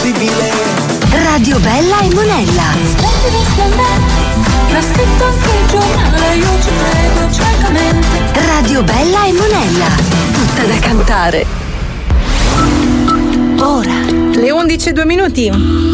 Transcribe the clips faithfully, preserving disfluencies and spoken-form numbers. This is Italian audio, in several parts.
indescrivibile. Radio Bella e Monella. Splendido splendente, l'ha scritto anche il giornale, io ci credo ciecamente. Radio Bella e Monella, tutta da cantare. Ora. Le undici e due minuti.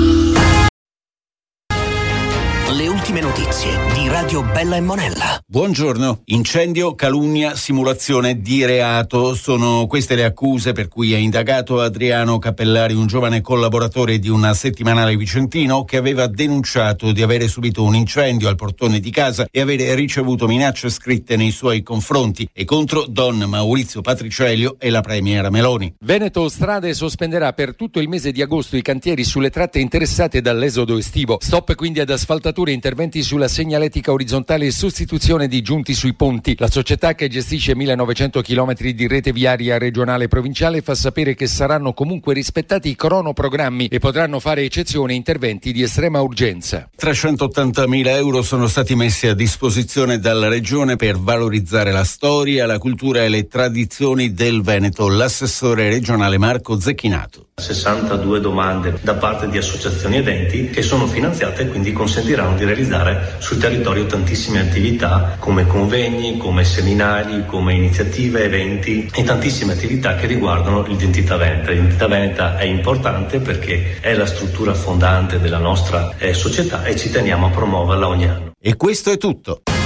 Le ultime notizie di Radio Bella e Monella. Buongiorno. Incendio, calunnia, simulazione di reato. Sono queste le accuse per cui è indagato Adriano Cappellari, un giovane collaboratore di un settimanale vicentino che aveva denunciato di avere subito un incendio al portone di casa e avere ricevuto minacce scritte nei suoi confronti e contro Don Maurizio Patriciello e la Premier Meloni. Veneto Strade sospenderà per tutto il mese di agosto i cantieri sulle tratte interessate dall'esodo estivo. Stop quindi ad asfaltature, interventi sulla segnaletica orizzontale e sostituzione di giunti sui ponti. La società, che gestisce millenovecento chilometri di rete viaria regionale e provinciale, fa sapere che saranno comunque rispettati i cronoprogrammi e potranno fare eccezione interventi di estrema urgenza. trecentottantamila euro sono stati messi a disposizione dalla Regione per valorizzare la storia, la cultura e le tradizioni del Veneto. L'assessore regionale Marco Zecchinato. sessantadue domande da parte di associazioni ed enti che sono finanziate e quindi consentiranno di realizzare sul territorio tantissime attività come convegni, come seminari, come iniziative, eventi e tantissime attività che riguardano l'identità veneta. L'identità veneta è importante perché è la struttura fondante della nostra eh, società e ci teniamo a promuoverla ogni anno. E questo è tutto.